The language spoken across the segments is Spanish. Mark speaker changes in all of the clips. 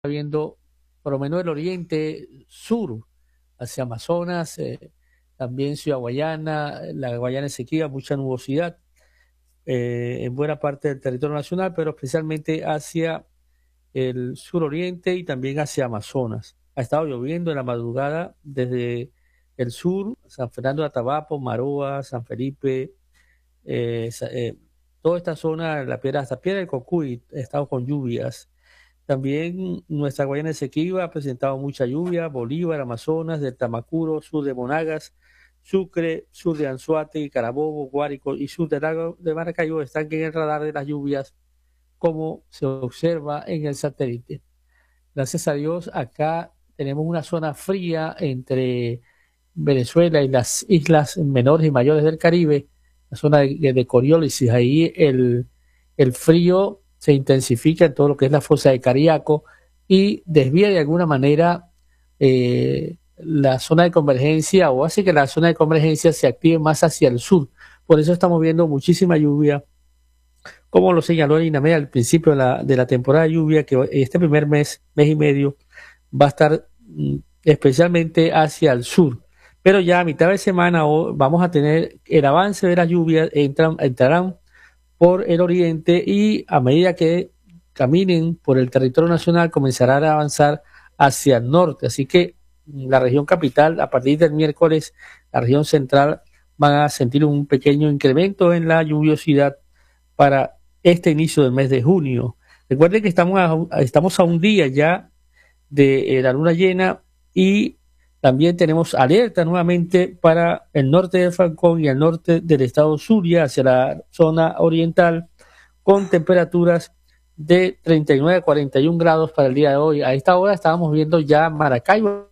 Speaker 1: viendo por lo menos el oriente sur, hacia Amazonas, también Ciudad Guayana, la Guayana Esequiba, mucha nubosidad en buena parte del territorio nacional, pero especialmente hacia el suroriente y también hacia Amazonas. Ha estado lloviendo en la madrugada desde el sur, San Fernando de Atabapo, Maroa, San Felipe, toda esta zona, la piedra, hasta Piedra del Cocuy, ha estado con lluvias. También nuestra Guayana Esequiba ha presentado mucha lluvia, Bolívar, Amazonas, del Tamacuro, sur de Monagas, Sucre, sur de Anzoátegui, Carabobo, Guárico y sur del lago de Maracaibo están en el radar de las lluvias, como se observa en el satélite. Gracias a Dios, acá tenemos una zona fría entre Venezuela y las islas menores y mayores del Caribe, la zona de Coriolis. Ahí el frío se intensifica en todo lo que es la fosa de Cariaco y desvía de alguna manera la zona de convergencia, o hace que la zona de convergencia se active más hacia el sur. Por eso estamos viendo muchísima lluvia, como lo señaló el INAME al principio de la temporada de lluvia, que este primer mes y medio, va a estar especialmente hacia el sur. Pero ya a mitad de semana vamos a tener el avance de las lluvias, entrarán por el oriente y a medida que caminen por el territorio nacional comenzarán a avanzar hacia el norte. Así que la región capital, a partir del miércoles, la región central van a sentir un pequeño incremento en la lluviosidad para este inicio del mes de junio. Recuerden que estamos a un día ya de la luna llena y también tenemos alerta nuevamente para el norte del Falcón y el norte del estado Zulia, hacia la zona oriental, con temperaturas de 39 a 41 grados para el día de hoy. A esta hora estábamos viendo ya Maracaibo,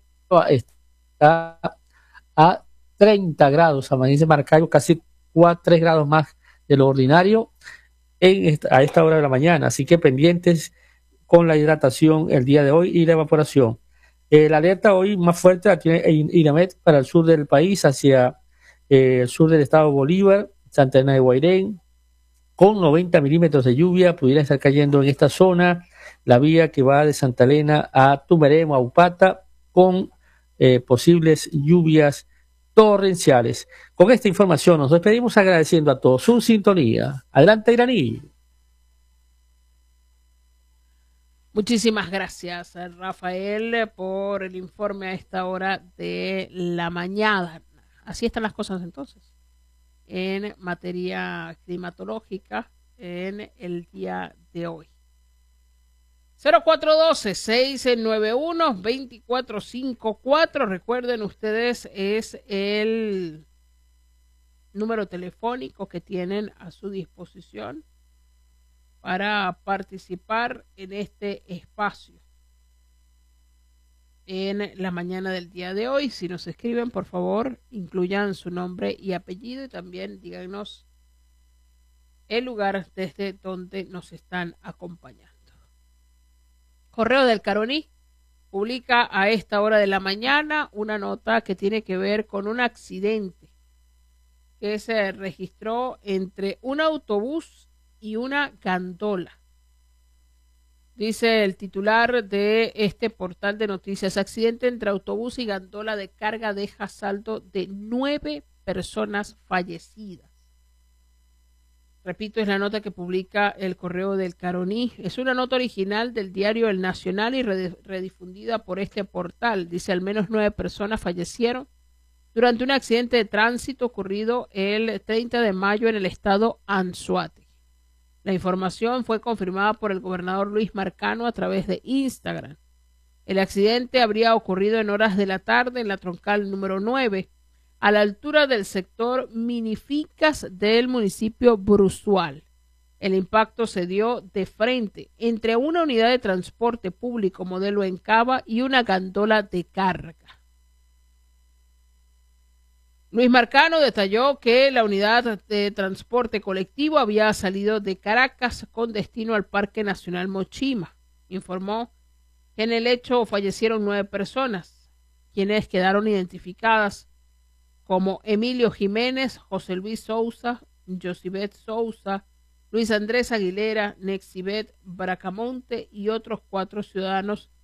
Speaker 1: está a 30 grados, amanece Maracaibo casi 3 grados más de lo ordinario a esta hora de la mañana, así que pendientes con la hidratación el día de hoy y la evaporación. La alerta hoy más fuerte la tiene INAMET para el sur del país, hacia el sur del estado Bolívar, Santa Ana de Guairén, con 90 milímetros de lluvia, pudiera estar cayendo en esta zona, la vía que va de Santa Elena a Tumeremo, a Upata, con posibles lluvias torrenciales. Con esta información nos despedimos agradeciendo a todos su sintonía. Adelante, Iraní.
Speaker 2: Muchísimas gracias, Rafael, por el informe a esta hora de la mañana. Así están las cosas entonces en materia climatológica en el día de hoy. 0412-691-2454. Recuerden ustedes, es el número telefónico que tienen a su disposición para participar en este espacio en la mañana del día de hoy. Si nos escriben, por favor, incluyan su nombre y apellido y también díganos el lugar desde donde nos están acompañando. Correo del Caroní publica a esta hora de la mañana una nota que tiene que ver con un accidente que se registró entre un autobús y una gandola. Dice el titular de este portal de noticias: accidente entre autobús y gandola de carga deja saldo de 9 personas fallecidas. Repito, es la nota que publica el Correo del Caroní. Es una nota original del diario El Nacional y redifundida por este portal. Dice: al menos 9 personas fallecieron durante un accidente de tránsito ocurrido el 30 de mayo en el estado Anzoátegui. La información fue confirmada por el gobernador Luis Marcano a través de Instagram. El accidente habría ocurrido en horas de la tarde en la troncal número 9, a la altura del sector Minificas del municipio Bruzual. El impacto se dio de frente entre una unidad de transporte público modelo Encaba y una gandola de carga. Luis Marcano detalló que la unidad de transporte colectivo había salido de Caracas con destino al Parque Nacional Mochima. Informó que en el hecho fallecieron 9 personas, quienes quedaron identificadas como Emilio Jiménez, José Luis Sousa, Josibet Sousa, Luis Andrés Aguilera, Nexibet Bracamonte y otros 4 ciudadanos